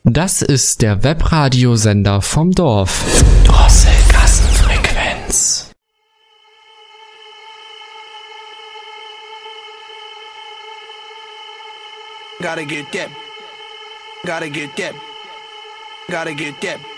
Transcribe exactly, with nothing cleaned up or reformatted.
Das ist der Webradiosender vom Dorf. Drosselkassenfrequenz. Gotta get that. Gotta get that. Gotta get that.